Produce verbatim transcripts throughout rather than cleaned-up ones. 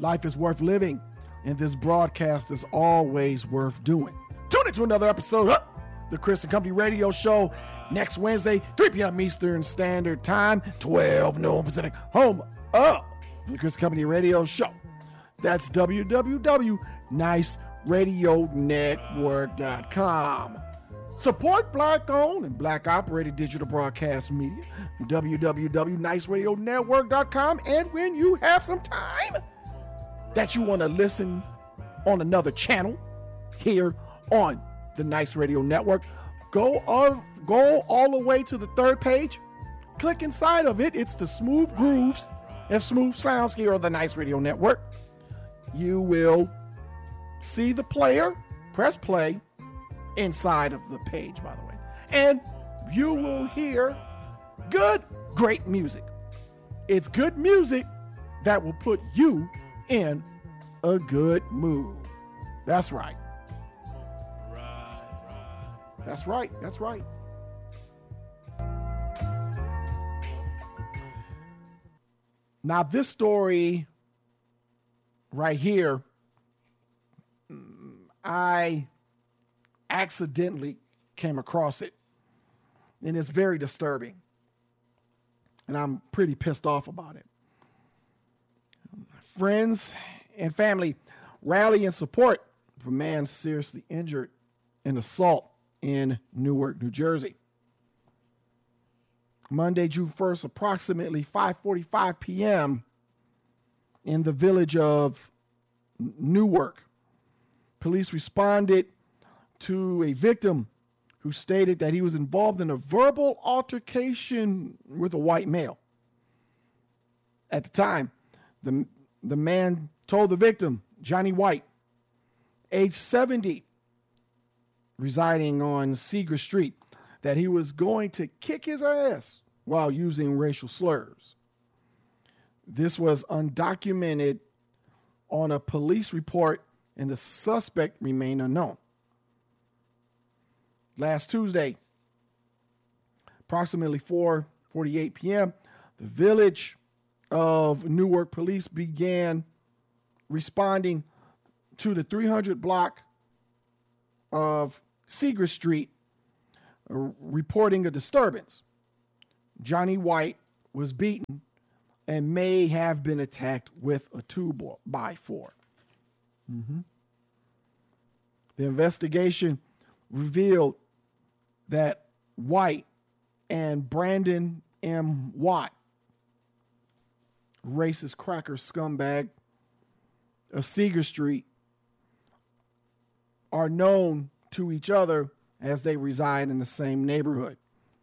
Life is worth living, and this broadcast is always worth doing. Tune into another episode of the Chris and Company Radio Show next Wednesday, three p.m. Eastern Standard Time, twelve noon Pacific, home of the Chris and Company Radio Show. That's w w w dot nice radio network dot com. Support black-owned and black-operated digital broadcast media, w w w dot nice radio network dot com. And when you have some time that you want to listen on another channel here on the Nice Radio Network, go all, go all the way to the third page. Click inside of it. It's the Smooth Grooves and Smooth Sounds here on the Nice Radio Network. You will see the player. Press play inside of the page, by the way. And you will hear good, great music. It's good music that will put you in a good mood. That's right. That's right. That's right. Now, this story right here, I accidentally came across it, and it's very disturbing, and I'm pretty pissed off about it. Friends and family rally in support of a man seriously injured in assault in Newark, New Jersey. Monday, June first, approximately five forty-five p.m. in the village of Newark. Police responded to a victim who stated that he was involved in a verbal altercation with a white male. At the time, the, the man told the victim, Johnny White, age seventy, residing on Seeger Street, that he was going to kick his ass while using racial slurs. This was undocumented on a police report, and the suspect remained unknown. Last Tuesday, approximately four forty-eight p.m., the village of Newark police began responding to the three hundred block of Seeger Street, uh, reporting a disturbance. Johnny White was beaten and may have been attacked with a two by four. Mm-hmm. The investigation revealed that White and Brandon M. Watt, racist cracker scumbag of Seeger Street, are known to each other as they reside in the same neighborhood.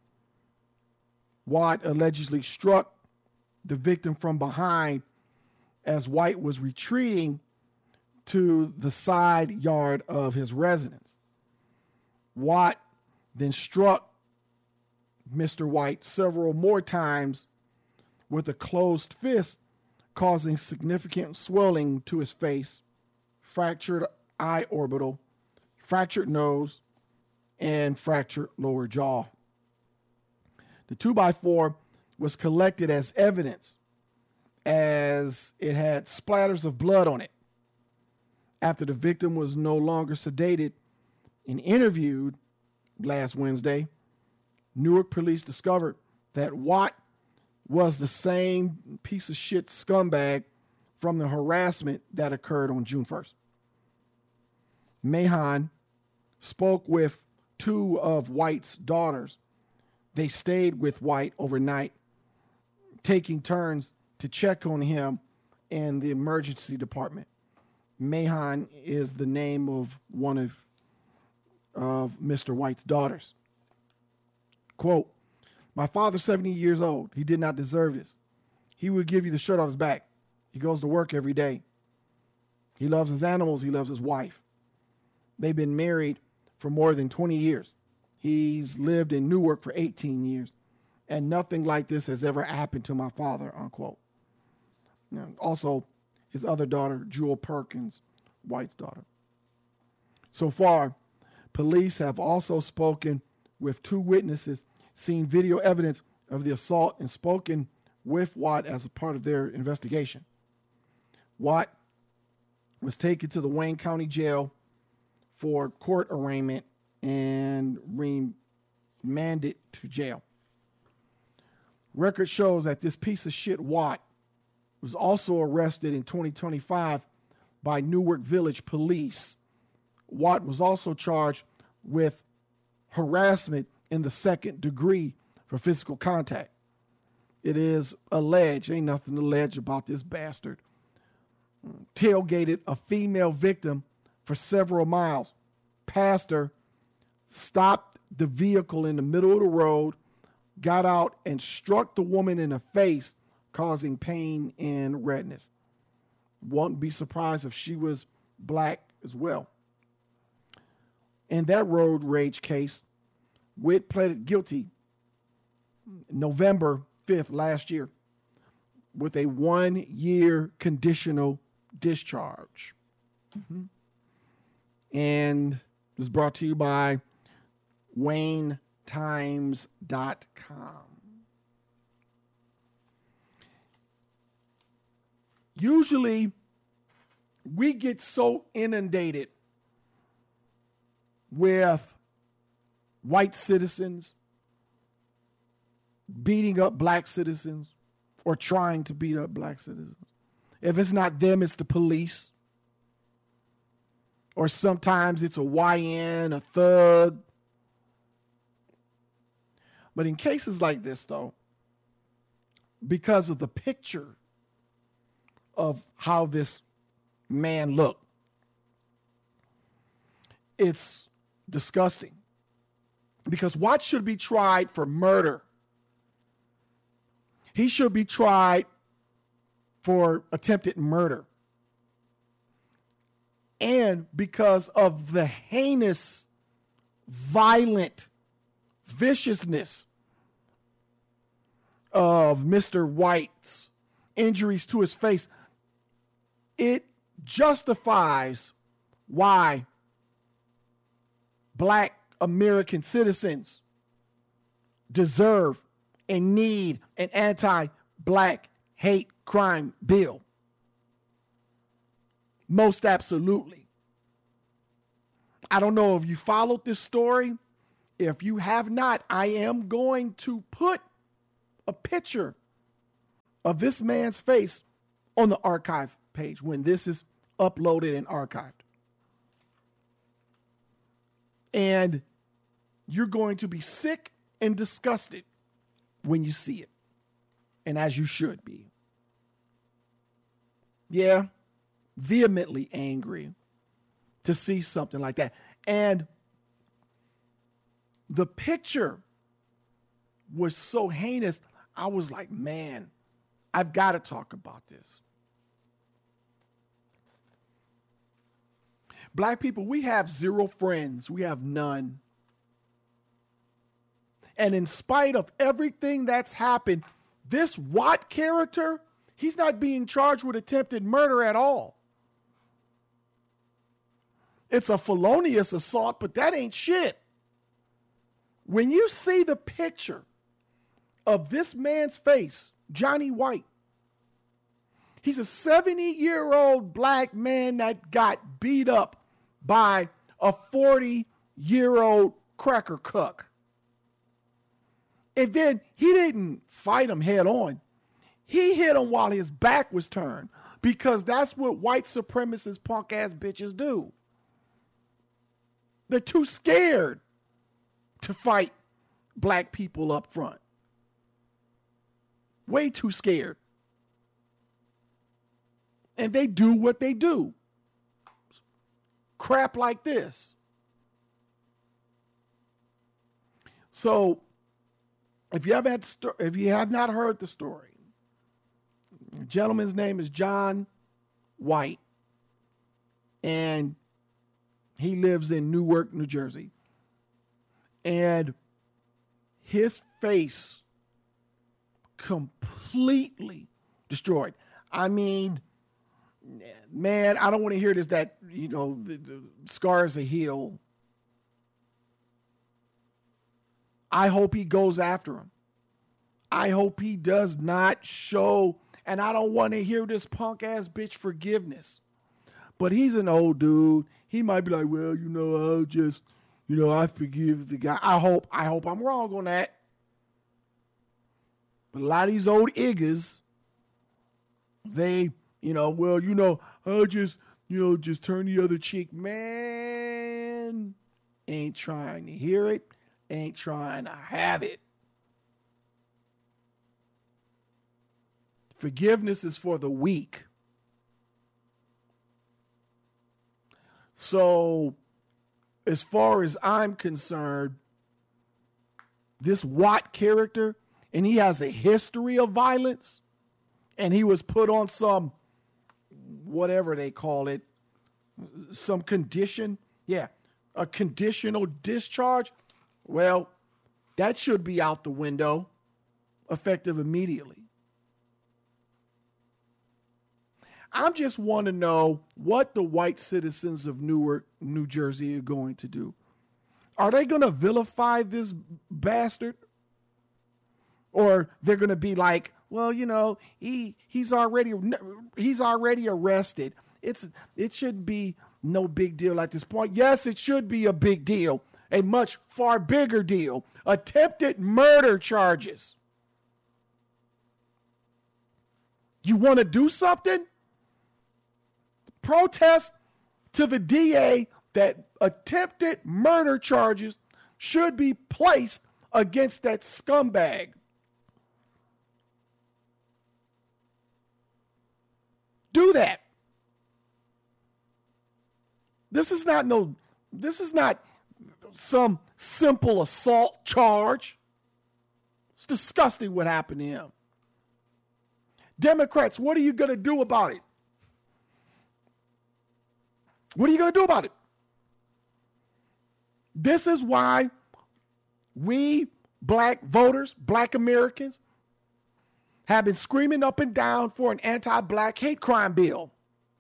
Watt allegedly struck the victim from behind as White was retreating to the side yard of his residence. Watt then struck Mister White several more times with a closed fist, causing significant swelling to his face, fractured eye orbital, fractured nose, and fractured lower jaw. The two by four was collected as evidence, as it had splatters of blood on it. After the victim was no longer sedated and interviewed last Wednesday, Newark police discovered that Watt was the same piece of shit scumbag from the harassment that occurred on June first. Mahan spoke with two of White's daughters. They stayed with White overnight, taking turns to check on him in the emergency department. Mahan is the name of one of, of Mister White's daughters. Quote, "My father's seventy years old. He did not deserve this. He would give you the shirt off his back. He goes to work every day. He loves his animals. He loves his wife. They've been married for more than twenty years. He's lived in Newark for eighteen years, and nothing like this has ever happened to my father," unquote. Now, also, his other daughter, Jewel Perkins, White's daughter. So far, police have also spoken with two witnesses, seen video evidence of the assault, and spoken with Watt as a part of their investigation. Watt was taken to the Wayne County Jail for court arraignment and remanded to jail. Record shows that this piece of shit Watt was also arrested in twenty twenty-five by Newark Village Police. Watt was also charged with harassment in the second degree for physical contact. It is alleged, ain't nothing to allege about this bastard, tailgated a female victim for several miles, passed her, stopped the vehicle in the middle of the road, got out and struck the woman in the face, causing pain and redness. Won't be surprised if she was black as well. In that road rage case, Witt pleaded guilty November fifth last year with a one-year conditional discharge. Mm-hmm. And it was brought to you by Wayne Times dot com. Usually, we get so inundated with white citizens beating up black citizens or trying to beat up black citizens. If it's not them, it's the police. Or sometimes it's a Y N, a thug. But in cases like this, though, because of the picture of how this man looked, it's disgusting. Because Watt should be tried for murder. He should be tried for attempted murder. And because of the heinous, violent viciousness of Mister White's injuries to his face, it justifies why black American citizens deserve and need an anti-black hate crime bill. Most absolutely. I don't know if you followed this story. If you have not, I am going to put a picture of this man's face on the archive page when this is uploaded and archived. And you're going to be sick and disgusted when you see it. And as you should be. Yeah, vehemently angry to see something like that. And the picture was so heinous, I was like, man, I've got to talk about this. Black people, we have zero friends. We have none. And in spite of everything that's happened, this Watt character, he's not being charged with attempted murder at all. It's a felonious assault, but that ain't shit. When you see the picture of this man's face, Johnny White, he's a seventy-year-old black man that got beat up by a forty-year-old cracker cuck. And then he didn't fight him head on. He hit him while his back was turned because that's what white supremacist punk ass bitches do. They're too scared to fight black people up front. Way too scared. And they do what they do. Crap like this. So, if you haven't, sto- if you have not heard the story, the gentleman's name is John White, and he lives in Newark, New Jersey. And his face completely destroyed. I mean, man, I don't want to hear this, that, you know, the, the scars a heal. I hope he goes after him. I hope he does not show, and I don't want to hear this punk ass bitch forgiveness. But he's an old dude. He might be like, well, you know, I'll just, you know, I forgive the guy. I hope, I hope I'm wrong on that. But a lot of these old iggas, they, you know, well, you know, I'll just, you know, just turn the other cheek. Man, ain't trying to hear it, ain't trying to have it. Forgiveness is for the weak. So, as far as I'm concerned, this Watt character, and he has a history of violence, and he was put on some, whatever they call it, some condition. Yeah, a conditional discharge. Well, that should be out the window, effective immediately. I just want to know what the white citizens of Newark, New Jersey are going to do. Are they going to vilify this bastard? Or they're going to be like, well, you know, he he's already he's already arrested. It's it should be no big deal at this point. Yes, it should be a big deal, a much far bigger deal. Attempted murder charges. You want to do something? Protest to the D A that attempted murder charges should be placed against that scumbag. Do that. This is not no, this is not some simple assault charge. It's disgusting what happened to him. Democrats, what are you going to do about it? What are you going to do about it? This is why we black voters, black Americans, have been screaming up and down for an anti-black hate crime bill.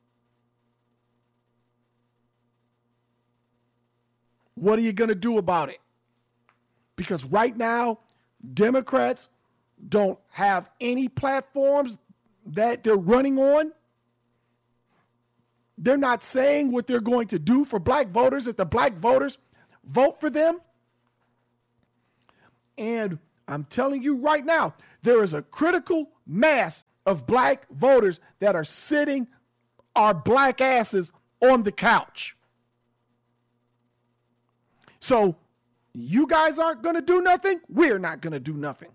What are you going to do about it? Because right now, Democrats don't have any platforms that they're running on. They're not saying what they're going to do for black voters if the black voters vote for them. And I'm telling you right now, there is a critical mass of black voters that are sitting our black asses on the couch. So you guys aren't going to do nothing. We're not going to do nothing.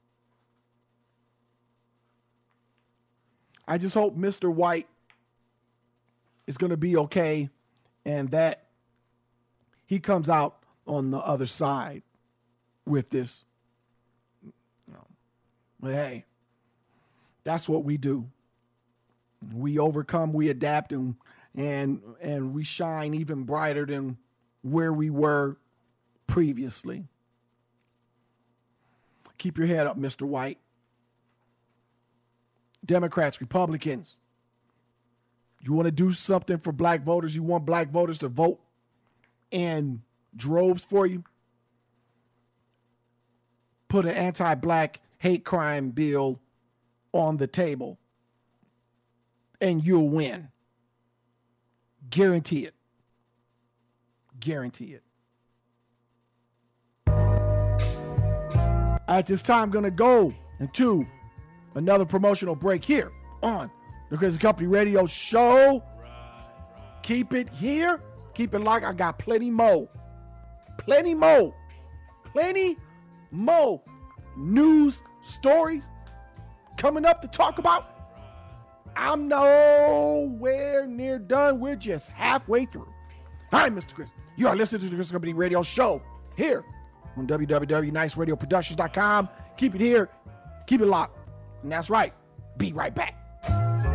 I just hope Mister White is going to be okay and that he comes out on the other side with this. But hey, that's what we do. We overcome, we adapt, and and and we shine even brighter than where we were previously. Keep your head up, Mister White. Democrats, Republicans, you want to do something for black voters? You want black voters to vote in droves for you? Put an anti-black hate crime bill on the table and you'll win. Guarantee it. Guarantee it. At this time, I'm going to go into another promotional break here on the Chris and Company Radio Show. Keep it here. Keep it locked. I got plenty more. Plenty more. Plenty more news stories coming up to talk about. I'm nowhere near done. We're just halfway through. Hi, Mister Chris. You are listening to the Chris and Company Radio Show here on w w w dot nice radio productions dot com. Keep it here. Keep it locked. And that's right. Be right back.